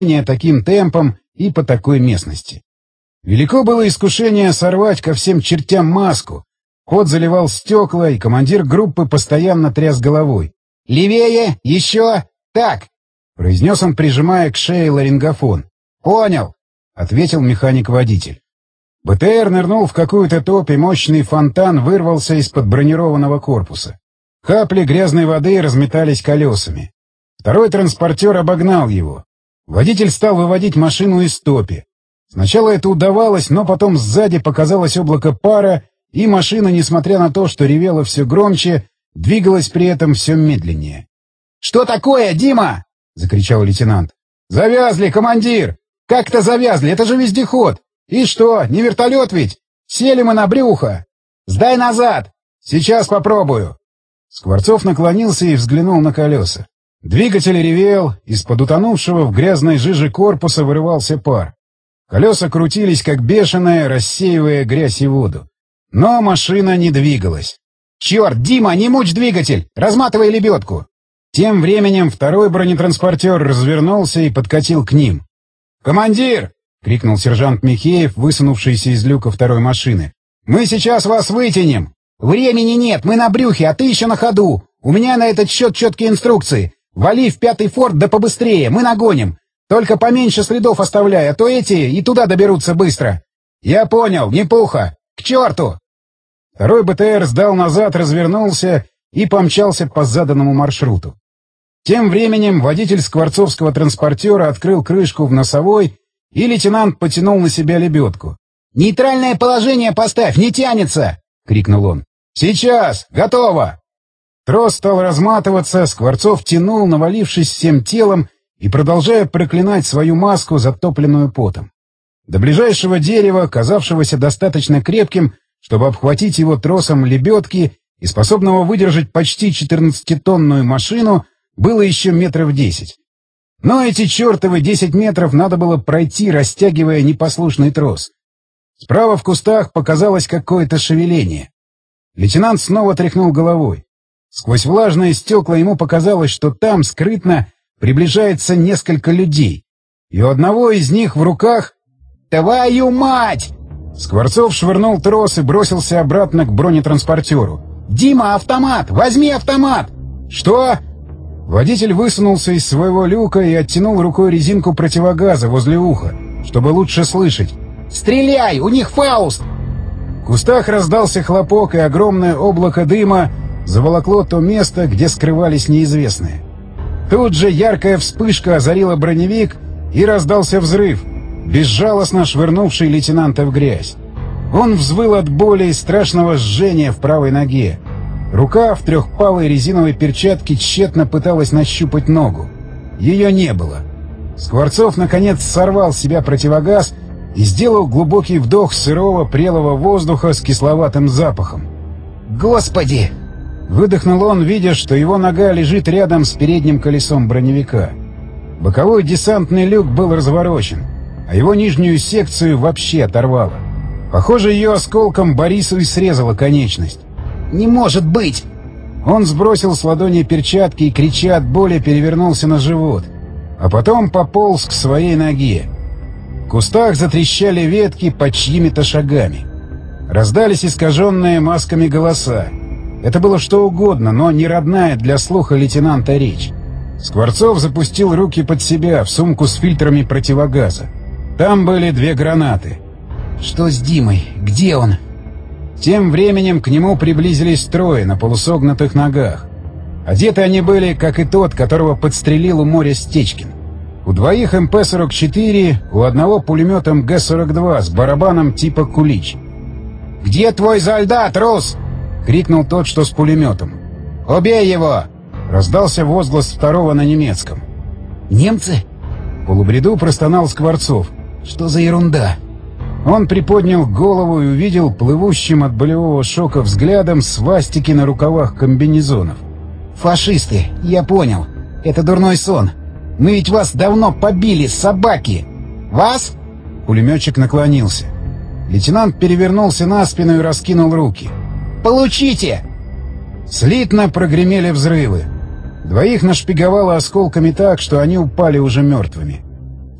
таким темпом и по такой местности. Велико было искушение сорвать ко всем чертям маску. Ход заливал стекла, и командир группы постоянно тряс головой. «Левее! Еще! Так!» — произнес он, прижимая к шее ларингофон. «Понял!» — ответил механик-водитель. БТР нырнул в какую-то топь, и мощный фонтан вырвался из-под бронированного корпуса. Капли грязной воды разметались колесами. Второй транспортер обогнал его. Водитель стал выводить машину из топи. Сначала это удавалось, но потом сзади показалось облако пара, и машина, несмотря на то, что ревела все громче, двигалась при этом все медленнее. «Что такое, Дима?» — закричал лейтенант. «Завязли, командир! Как-то завязли, это же вездеход! И что, не вертолет ведь? Сели мы на брюхо! Сдай назад! Сейчас попробую!» Скворцов наклонился и взглянул на колеса. Двигатель ревел, из-под утонувшего в грязной жиже корпуса вырывался пар. Колеса крутились как бешеные, рассеивая грязь и воду. Но машина не двигалась. «Черт, Дима, не мучь двигатель! Разматывай лебедку!» Тем временем второй бронетранспортер развернулся и подкатил к ним. «Командир!» — крикнул сержант Михеев, высунувшийся из люка второй машины. «Мы сейчас вас вытянем!» «Времени нет, мы на брюхе, а ты еще на ходу! У меня на этот счет четкие инструкции! Вали в 5-й форт да побыстрее, мы нагоним! Только поменьше следов оставляй, а то эти и туда доберутся быстро!» «Я понял, не пуха! К черту!» Второй БТР сдал назад, развернулся и помчался по заданному маршруту. Тем временем водитель скворцовского транспортера открыл крышку в носовой, и лейтенант потянул на себя лебедку. «Нейтральное положение поставь, не тянется!» — крикнул он. «Сейчас! Готово!» Трос стал разматываться, Скворцов тянул, навалившись всем телом и продолжая проклинать свою маску, затопленную потом. До ближайшего дерева, казавшегося достаточно крепким, чтобы обхватить его тросом лебедки и способного выдержать почти 14-тонную машину, было еще метров 10. Но эти чертовы 10 метров надо было пройти, растягивая непослушный трос. Справа в кустах показалось какое-то шевеление. Лейтенант снова тряхнул головой. Сквозь влажные стекла ему показалось, что там скрытно приближается несколько людей. И у одного из них в руках... «Твою мать!» Скворцов швырнул трос и бросился обратно к бронетранспортеру. «Дима, автомат! Возьми автомат!» «Что?» Водитель высунулся из своего люка и оттянул рукой резинку противогаза возле уха, чтобы лучше слышать. «Стреляй! У них Фауст!» В кустах раздался хлопок, и огромное облако дыма заволокло то место, где скрывались неизвестные. Тут же яркая вспышка озарила броневик, и раздался взрыв, безжалостно швырнувший лейтенанта в грязь. Он взвыл от боли и страшного жжения в правой ноге. Рука в трехпалой резиновой перчатке тщетно пыталась нащупать ногу. Ее не было. Скворцов, наконец, сорвал с себя противогаз и сделал глубокий вдох сырого прелого воздуха с кисловатым запахом. «Господи!» — выдохнул он, видя, что его нога лежит рядом с передним колесом броневика. Боковой десантный люк был разворочен, а его нижнюю секцию вообще оторвало. Похоже, ее осколком Борису и срезала конечность. «Не может быть!» Он сбросил с ладони перчатки и, крича от боли, перевернулся на живот, а потом пополз к своей ноге. В кустах затрещали ветки под чьими-то шагами. Раздались искаженные масками голоса. Это было что угодно, но не родная для слуха лейтенанта речь. Скворцов запустил руки под себя в сумку с фильтрами противогаза. Там были 2 гранаты. «Что с Димой? Где он?» Тем временем к нему приблизились трое на полусогнутых ногах. Одеты они были, как и тот, которого подстрелил у моря Стечкин. У двоих МП-44, у одного пулемет МГ-42 с барабаном типа «Кулич». «Где твой солдат, Рус?» — крикнул тот, что с пулеметом. «Убей его!» — раздался возглас второго на немецком. «Немцы?» — в полубреду простонал Скворцов. «Что за ерунда?» Он приподнял голову и увидел плывущим от болевого шока взглядом свастики на рукавах комбинезонов. «Фашисты, я понял. Это дурной сон. Мы ведь вас давно побили, собаки!» «Вас?» Пулеметчик наклонился. Лейтенант перевернулся на спину и раскинул руки. «Получите!» Слитно прогремели взрывы. Двоих нашпиговало осколками так, что они упали уже мертвыми.